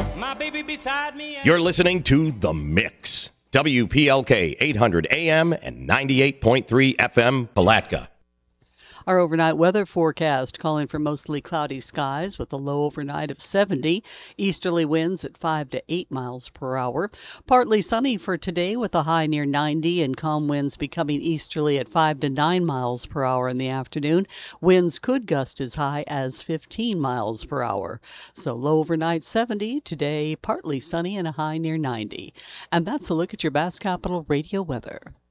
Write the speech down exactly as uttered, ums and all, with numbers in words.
My baby beside me. You're listening to The Mix. W P L K eight hundred A M and ninety-eight point three F M, Palatka. Our overnight weather forecast calling for mostly cloudy skies with a low overnight of seventy. Easterly winds at five to eight miles per hour. Partly sunny for today with a high near ninety and calm winds becoming easterly at five to nine miles per hour in the afternoon. Winds could gust as high as fifteen miles per hour. So low overnight seventy. Today partly sunny and a high near ninety. And that's a look at your Bass Capital radio weather.